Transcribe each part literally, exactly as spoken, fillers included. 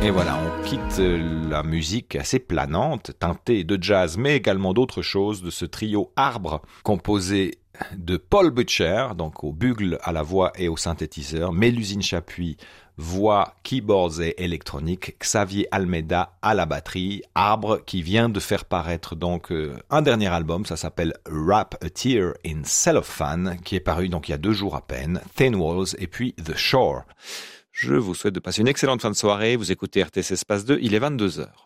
Et voilà, on quitte la musique assez planante, teintée de jazz, mais également d'autres choses, de ce trio Arbre, composé de Paul Butcher, donc au bugle, à la voix et au synthétiseur, Mélusine Chapuis, voix, keyboards et électronique, Xavier Almeida à la batterie, Arbre qui vient de faire paraître donc euh, un dernier album, ça s'appelle Wrap a Tear in Cellophane, qui est paru donc il y a deux jours à peine, Thin Walls et puis The Shore. Je vous souhaite de passer une excellente fin de soirée. Vous écoutez R T C Espace deux, il est vingt-deux heures.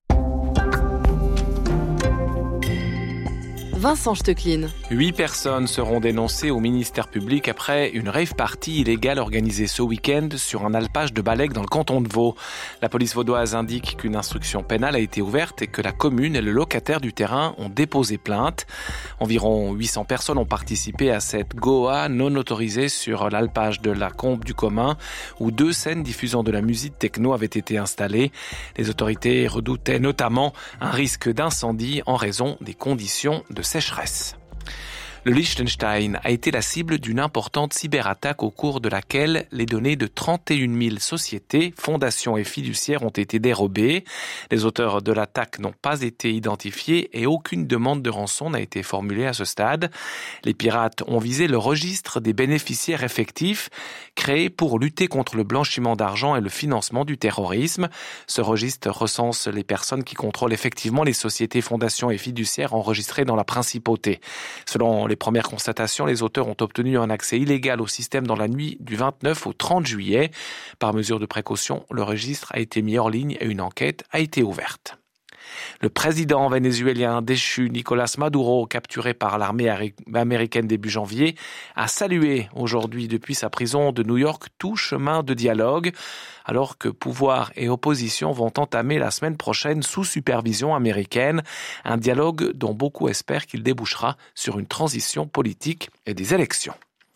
Vincent Stecklin. Huit personnes seront dénoncées au ministère public après une rave party illégale organisée ce week-end sur un alpage de Balec dans le canton de Vaud. La police vaudoise indique qu'une instruction pénale a été ouverte et que la commune et le locataire du terrain ont déposé plainte. Environ huit cents personnes ont participé à cette Goa non autorisée sur l'alpage de la Combe du Commun où deux scènes diffusant de la musique techno avaient été installées. Les autorités redoutaient notamment un risque d'incendie en raison des conditions de sécheresse. Le Liechtenstein a été la cible d'une importante cyberattaque au cours de laquelle les données de trente et une mille sociétés, fondations et fiduciaires ont été dérobées. Les auteurs de l'attaque n'ont pas été identifiés et aucune demande de rançon n'a été formulée à ce stade. Les pirates ont visé le registre des bénéficiaires effectifs créé pour lutter contre le blanchiment d'argent et le financement du terrorisme. Ce registre recense les personnes qui contrôlent effectivement les sociétés, fondations et fiduciaires enregistrées dans la principauté. Selon les premières constatations, les auteurs ont obtenu un accès illégal au système dans la nuit du vingt-neuf au trente juillet. Par mesure de précaution, le registre a été mis hors ligne et une enquête a été ouverte. Le président vénézuélien déchu Nicolás Maduro, capturé par l'armée américaine début janvier, a salué aujourd'hui depuis sa prison de New York tout chemin de dialogue, alors que pouvoir et opposition vont entamer la semaine prochaine sous supervision américaine, un dialogue dont beaucoup espèrent qu'il débouchera sur une transition politique et des élections.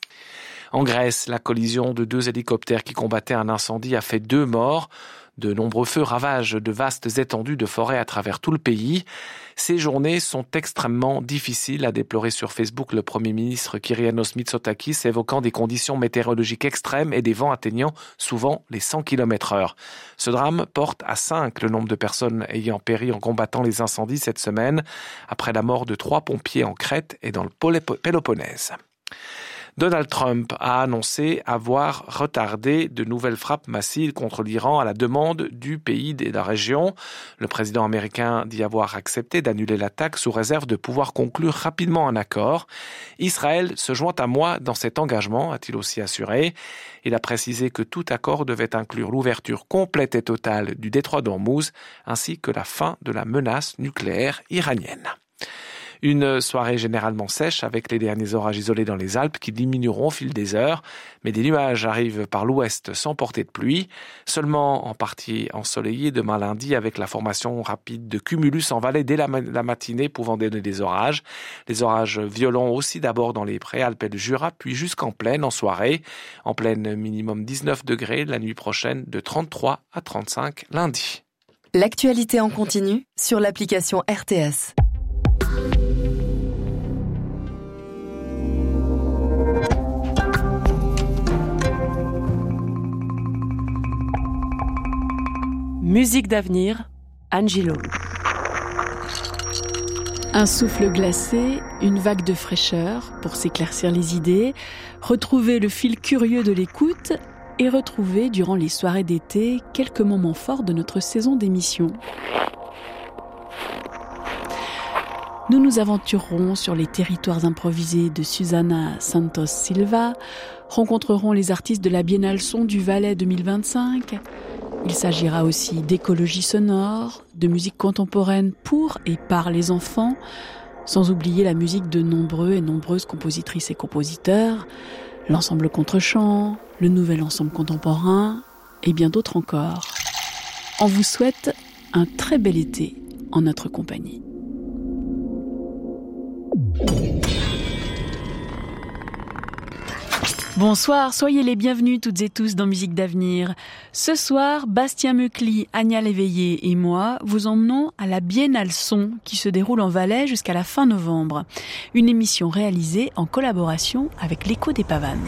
En Grèce, la collision de deux hélicoptères qui combattaient un incendie a fait deux morts. De nombreux feux ravagent de vastes étendues de forêt à travers tout le pays. Ces journées sont extrêmement difficiles, a déploré sur Facebook le Premier ministre Kyrianos Mitsotakis, évoquant des conditions météorologiques extrêmes et des vents atteignant souvent les cent kilomètres heure. Ce drame porte à cinq le nombre de personnes ayant péri en combattant les incendies cette semaine, après la mort de trois pompiers en Crète et dans le Péloponnèse. Donald Trump a annoncé avoir retardé de nouvelles frappes massives contre l'Iran à la demande du pays de la région. Le président américain dit avoir accepté d'annuler l'attaque sous réserve de pouvoir conclure rapidement un accord. Israël se joint à moi dans cet engagement, a-t-il aussi assuré. Il a précisé que tout accord devait inclure l'ouverture complète et totale du détroit d'Ormuz ainsi que la fin de la menace nucléaire iranienne. Une soirée généralement sèche avec les derniers orages isolés dans les Alpes qui diminueront au fil des heures, mais des nuages arrivent par l'ouest sans portée de pluie, seulement en partie ensoleillé demain lundi avec la formation rapide de cumulus en vallée dès la, la matinée pouvant donner des orages. Les orages violents aussi d'abord dans les Préalpes et le Jura, puis jusqu'en plaine en soirée. En plaine minimum dix-neuf degrés, la nuit prochaine de trente-trois à trente-cinq lundi. L'actualité en continu sur l'application R T S. Musique d'avenir, Angelo. Un souffle glacé, une vague de fraîcheur pour s'éclaircir les idées, retrouver le fil curieux de l'écoute et retrouver durant les soirées d'été quelques moments forts de notre saison d'émission. Nous nous aventurerons sur les territoires improvisés de Susana Santos Silva, rencontrerons les artistes de la Biennale Son du Valais deux mille vingt-cinq. Il s'agira aussi d'écologie sonore, de musique contemporaine pour et par les enfants, sans oublier la musique de nombreux et nombreuses compositrices et compositeurs, l'ensemble contre-champ, le nouvel ensemble contemporain et bien d'autres encore. On vous souhaite un très bel été en notre compagnie. Bonsoir, soyez les bienvenus toutes et tous dans Musique d'avenir. Ce soir, Bastien Meucli, Agnès Léveillé et moi vous emmenons à la Biennale Son qui se déroule en Valais jusqu'à la fin novembre. Une émission réalisée en collaboration avec l'Écho des Pavanes.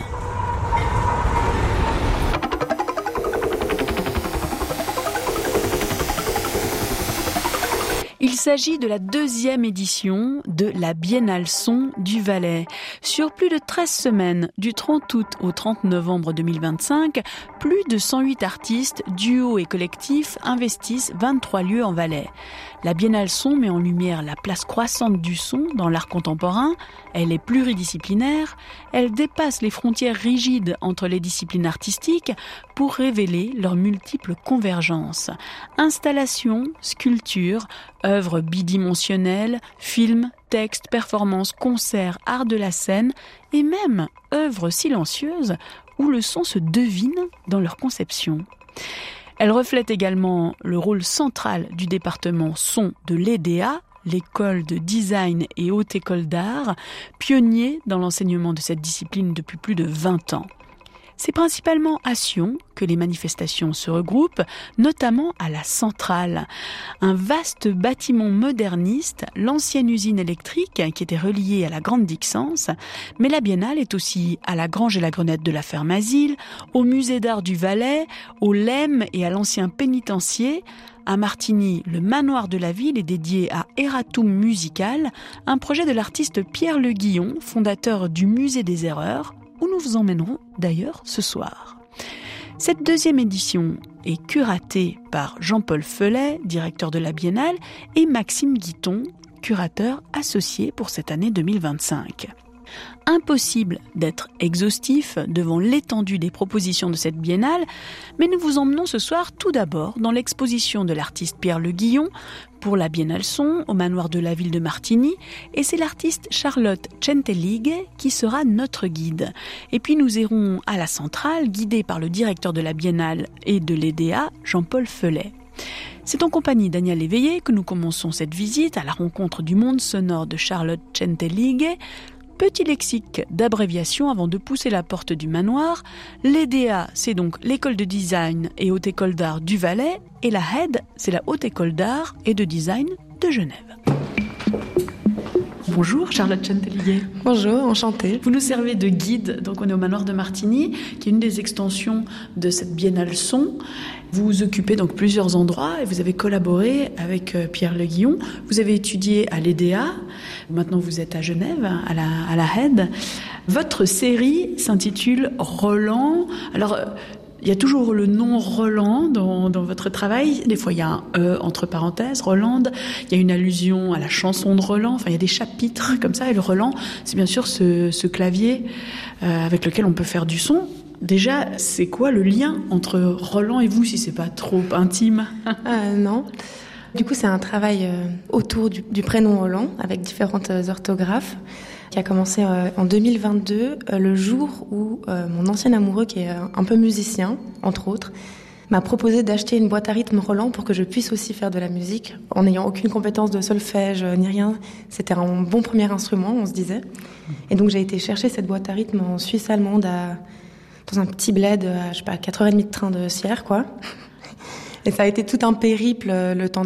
Il s'agit de la deuxième édition de la Biennale Son du Valais. Sur plus de treize semaines, du trente août au trente novembre deux mille vingt-cinq, plus de cent huit artistes, duos et collectifs investissent vingt-trois lieux en Valais. La Biennale Son met en lumière la place croissante du son dans l'art contemporain. Elle est pluridisciplinaire. Elle dépasse les frontières rigides entre les disciplines artistiques pour révéler leurs multiples convergences. Installations, sculptures, œuvres bidimensionnelles, films, textes, performances, concerts, art de la scène et même œuvres silencieuses où le son se devine dans leur conception. Elle reflète également le rôle central du département son de l'E D A, l'école de design et haute école d'art, pionnier dans l'enseignement de cette discipline depuis plus de vingt ans. C'est principalement à Sion que les manifestations se regroupent, notamment à la Centrale, un vaste bâtiment moderniste, l'ancienne usine électrique qui était reliée à la Grande Dixence, mais la Biennale est aussi à la Grange et la Grenette de la Ferme Asile, au musée d'art du Valais, au Lem et à l'ancien pénitencier. À Martigny, le manoir de la ville est dédié à Eratum Musical, un projet de l'artiste Pierre Le Guillon, fondateur du Musée des Erreurs, où nous vous emmènerons d'ailleurs ce soir. Cette deuxième édition est curatée par Jean-Paul Felet, directeur de la Biennale, et Maxime Guiton, curateur associé pour cette année deux mille vingt-cinq. Impossible d'être exhaustif devant l'étendue des propositions de cette biennale, mais nous vous emmenons ce soir tout d'abord dans l'exposition de l'artiste Pierre Le Guillon pour la Biennale Son au manoir de la ville de Martigny, et c'est l'artiste Charlotte Centellighe qui sera notre guide. Et puis nous irons à la Centrale, guidée par le directeur de la Biennale et de l'E D A, Jean-Paul Felet. C'est en compagnie d'Agnès Léveillé que nous commençons cette visite à la rencontre du monde sonore de Charlotte Centellighe. Petit lexique d'abréviation avant de pousser la porte du manoir. L'E D A, c'est donc l'école de design et haute école d'art du Valais, et la H E D, c'est la haute école d'art et de design de Genève. Bonjour Charlotte Centellighe. Bonjour, enchantée. Vous nous servez de guide, donc on est au manoir de Martigny, qui est une des extensions de cette Biennale Son. Vous occupez donc plusieurs endroits et vous avez collaboré avec Pierre Le Guillon. Vous avez étudié à l'E D A, maintenant vous êtes à Genève, à la, à la H E D. Votre série s'intitule Roland. Alors, il y a toujours le nom Roland dans, dans votre travail. Des fois, il y a un E entre parenthèses, Roland. Il y a une allusion à la chanson de Roland. Enfin, il y a des chapitres comme ça. Et le Roland, c'est bien sûr ce, ce clavier euh, avec lequel on peut faire du son. Déjà, c'est quoi le lien entre Roland et vous, si c'est pas trop intime ? euh, Non. Du coup, c'est un travail euh, autour du, du prénom Roland, avec différentes euh, orthographes, qui a commencé euh, en deux mille vingt-deux, euh, le jour où euh, mon ancien amoureux, qui est euh, un peu musicien, entre autres, m'a proposé d'acheter une boîte à rythme Roland pour que je puisse aussi faire de la musique, en n'ayant aucune compétence de solfège euh, ni rien. C'était un bon premier instrument, on se disait. Et donc, j'ai été chercher cette boîte à rythme en Suisse allemande à... dans un petit bled, à, je sais pas, quatre heures trente de train de Sierre, quoi. Et ça a été tout un périple, le temps